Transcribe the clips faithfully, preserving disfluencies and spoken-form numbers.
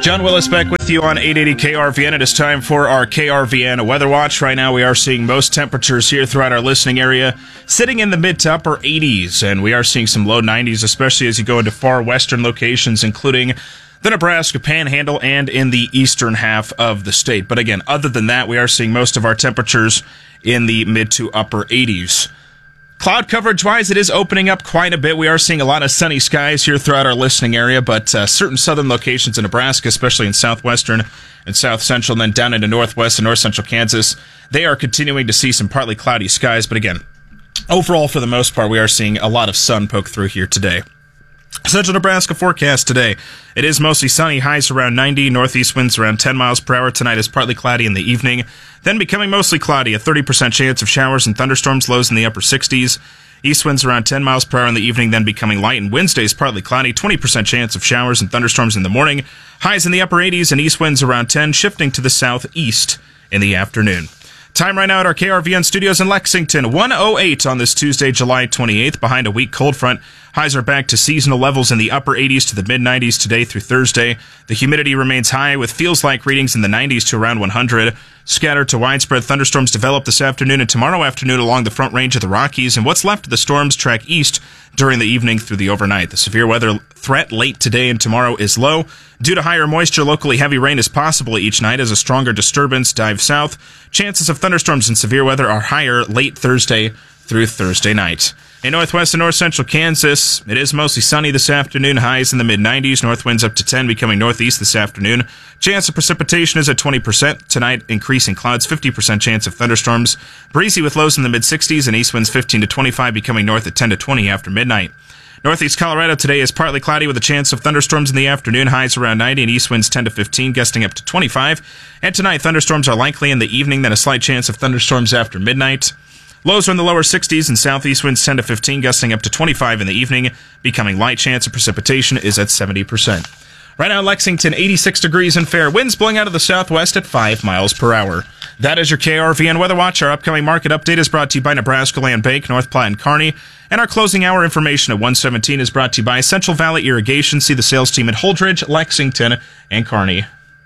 John Willis back with you on eight eighty K R V N. It is time for our K R V N Weather Watch. Right now we are seeing most temperatures here throughout our listening area sitting in the mid to upper eighties, and we are seeing some low nineties, especially as you go into far western locations, including the Nebraska Panhandle and in the eastern half of the state. But again, other than that, we are seeing most of our temperatures in the mid to upper eighties. Cloud coverage-wise, it is opening up quite a bit. We are seeing a lot of sunny skies here throughout our listening area, but uh, certain southern locations in Nebraska, especially in southwestern and south central, and then down into northwest and north central Kansas, they are continuing to see some partly cloudy skies. But again, overall, for the most part, we are seeing a lot of sun poke through here today. Central Nebraska forecast today. It is mostly sunny, highs around ninety, northeast winds around ten miles per hour. Tonight is partly cloudy in the evening, then becoming mostly cloudy, a thirty percent chance of showers and thunderstorms, lows in the upper sixties. East winds around ten miles per hour in the evening, then becoming light, and Wednesday is partly cloudy, twenty percent chance of showers and thunderstorms in the morning. Highs in the upper eighties and east winds around ten, shifting to the southeast in the afternoon. Time right now at our K R V N studios in Lexington, one oh eight on this Tuesday, July twenty-eighth, behind a weak cold front. Highs are back to seasonal levels in the upper eighties to the mid nineties today through Thursday. The humidity remains high with feels like readings in the nineties to around one hundred. Scattered to widespread thunderstorms develop this afternoon and tomorrow afternoon along the front range of the Rockies, and what's left of the storms track east during the evening through the overnight. The severe weather threat late today and tomorrow is low. Due to higher moisture, locally heavy rain is possible each night as a stronger disturbance dives south. Chances of thunderstorms and severe weather are higher late Thursday through Thursday night. In northwest and north central Kansas, it is mostly sunny this afternoon, highs in the mid nineties, north winds up to ten, becoming northeast this afternoon. Chance of precipitation is at twenty percent. Tonight, increasing clouds, fifty percent chance of thunderstorms. Breezy with lows in the mid sixties and east winds fifteen to twenty-five, becoming north at ten to twenty after midnight. Northeast Colorado today is partly cloudy with a chance of thunderstorms in the afternoon, highs around ninety, and east winds ten to fifteen, gusting up to twenty-five. And tonight, thunderstorms are likely in the evening, then a slight chance of thunderstorms after midnight. Lows are in the lower sixties and southeast winds ten to fifteen, gusting up to twenty-five in the evening, becoming light. Chance of precipitation is at seventy percent. Right now, Lexington, eighty-six degrees and fair. Winds blowing out of the southwest at five miles per hour. That is your K R V N Weather Watch. Our upcoming market update is brought to you by Nebraska Land Bank, North Platte and Kearney. And our closing hour information at one seventeen is brought to you by Central Valley Irrigation. See the sales team at Holdridge, Lexington, and Kearney.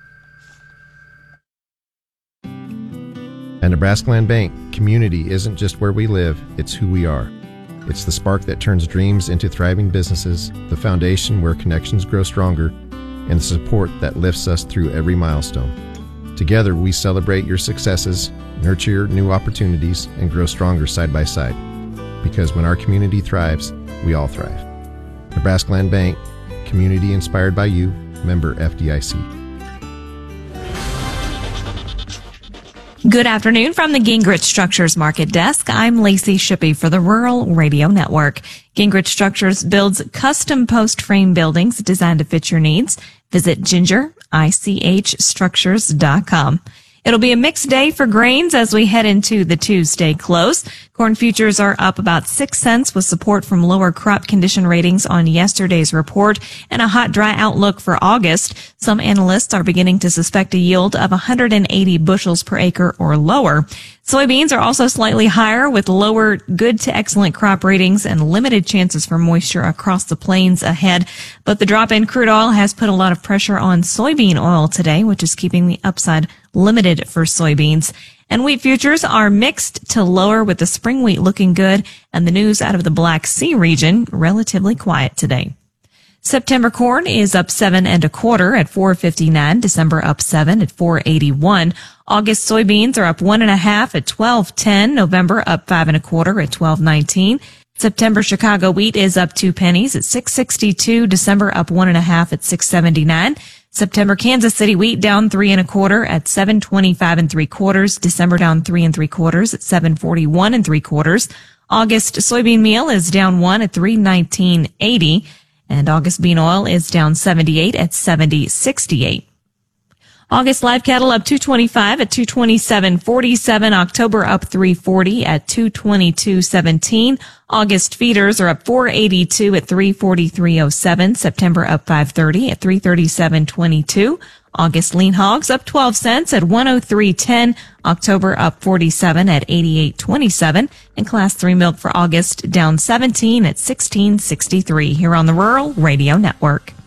At Nebraska Land Bank, community isn't just where we live, it's who we are. It's the spark that turns dreams into thriving businesses, the foundation where connections grow stronger, and the support that lifts us through every milestone. Together, we celebrate your successes, nurture new opportunities, and grow stronger side by side. Because when our community thrives, we all thrive. Nebraska Land Bank, community inspired by you, member F D I C. Good afternoon from the Gingrich Structures Market Desk. I'm Lacey Shippey for the Rural Radio Network. Gingrich Structures builds custom post frame buildings designed to fit your needs. Visit ginger ich structures dot com. It'll be a mixed day for grains as we head into the Tuesday close. Corn futures are up about six cents with support from lower crop condition ratings on yesterday's report and a hot, dry outlook for August. Some analysts are beginning to suspect a yield of one hundred eighty bushels per acre or lower. Soybeans are also slightly higher with lower good to excellent crop ratings and limited chances for moisture across the plains ahead. But the drop in crude oil has put a lot of pressure on soybean oil today, which is keeping the upside limited for soybeans. And wheat futures are mixed to lower with the spring wheat looking good and the news out of the Black Sea region relatively quiet today. September corn is up seven and a quarter at four fifty-nine. December up seven at four eighty-one. August soybeans are up one and a half at twelve ten. November up five and a quarter at twelve nineteen. September Chicago wheat is up two pennies at six sixty-two. December up one and a half at six seventy-nine. September Kansas City wheat down three and a quarter at seven twenty-five and three quarters. December down three and three quarters at seven forty-one and three quarters. August soybean meal is down one at three nineteen eighty. And August bean oil is down seventy-eight at seventy sixty-eight. August live cattle up two twenty-five at two twenty-seven forty-seven. October up three forty at two twenty-two seventeen. August feeders are up four eighty-two at three forty-three oh seven. September up five thirty at three thirty-seven twenty-two. August lean hogs up twelve cents at one oh three ten. October up forty-seven at eighty-eight twenty-seven. And class three milk for August down seventeen at sixteen sixty-three here on the Rural Radio Network.